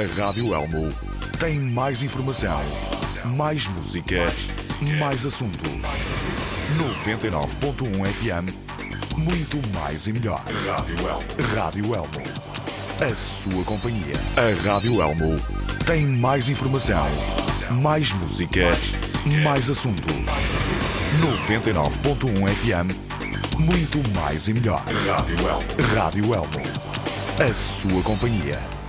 A Rádio Elmo tem mais informação, mais música, mais assunto. 99.1 FM, muito mais e melhor. Rádio Elmo, a sua companhia. A Rádio Elmo tem mais informação, mais música, mais assunto. 99.1 FM, muito mais e melhor. Rádio Elmo, a sua companhia.